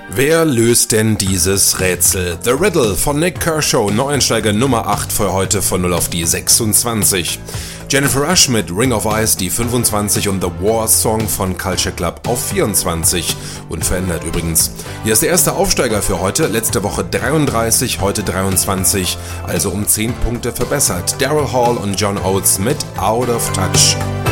Wer löst denn dieses Rätsel? The Riddle von Nik Kershaw, Neueinsteiger Nummer 8 für heute von 0 auf die 26. Jennifer Rush mit Ring of Ice, die 25 und The War Song von Culture Club auf 24. Unverändert übrigens. Hier ist der erste Aufsteiger für heute, letzte Woche 33, heute 23, also um 10 Punkte verbessert. Daryl Hall und John Oates mit Out of Touch.